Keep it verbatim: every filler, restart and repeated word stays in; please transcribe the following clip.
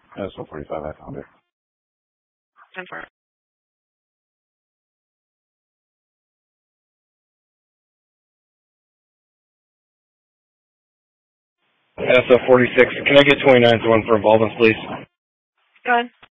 S O forty-five, I found it. ten four. S O forty-six, can I get twenty-nine to one for involvement, please? Go ahead.